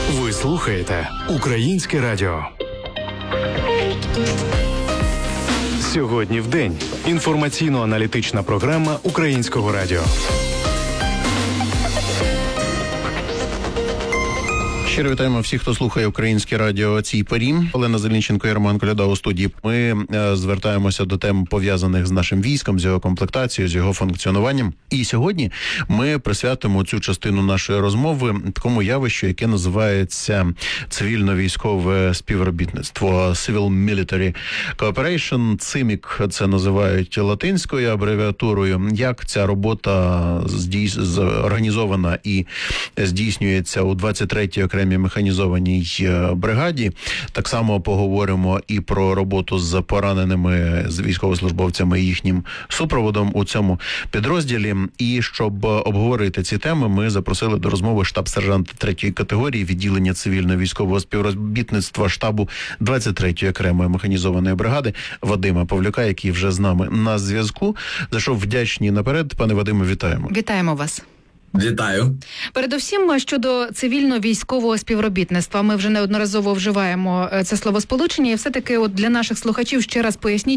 Ви слухаєте Українське радіо. Сьогодні в день. Інформаційно-аналітична програма Українського радіо. Щиро вітаємо всіх, хто слухає Українське радіо о цій порі. Олена Зеленченко і Роман Коляда у студії. Ми звертаємося до тем, пов'язаних з нашим військом, з його комплектацією, з його функціонуванням. І сьогодні ми присвятимо цю частину нашої розмови такому явищу, яке називається цивільно-військове співробітництво, Civil Military Cooperation. ЦИМІК це називають латинською абревіатурою. Як ця робота організована і здійснюється у 23-й окремій механізованій бригаді. Так само поговоримо і про роботу з пораненими, з військовослужбовцями і їхнім супроводом у цьому підрозділі. І щоб обговорити ці теми, ми запросили до розмови штаб-сержанта 3-ї категорії відділення цивільно-військового співробітництва штабу 23-ї окремої механізованої бригади Вадима Павлюка, який вже з нами на зв'язку. За що вдячні наперед. Пане Вадиме, вітаємо. Вітаємо вас. Вітаю. Передусім, щодо цивільно-військового співробітництва, ми вже неодноразово вживаємо це словосполучення, і все-таки от для наших слухачів ще раз поясніть,